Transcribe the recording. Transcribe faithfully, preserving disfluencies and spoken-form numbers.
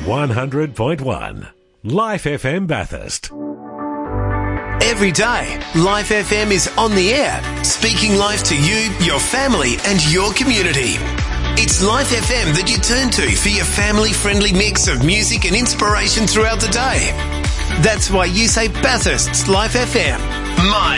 one hundred point one. Life F M Bathurst. Every day, Life F M is on the air, speaking life to you, your family and your community. It's Life F M that you turn to for your family-friendly mix of music and inspiration throughout the day. That's why you say Bathurst's Life F M. My